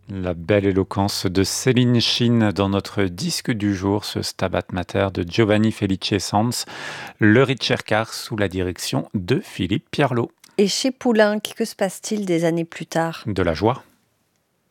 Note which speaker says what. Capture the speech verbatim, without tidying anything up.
Speaker 1: La belle éloquence de Céline Chine dans notre disque du jour, ce Stabat Mater de Giovanni Felice Sanz, le Ricercar sous la direction de Philippe Pierlot.
Speaker 2: Et chez Poulenc, que se passe-t-il des années plus tard?
Speaker 1: De la joie.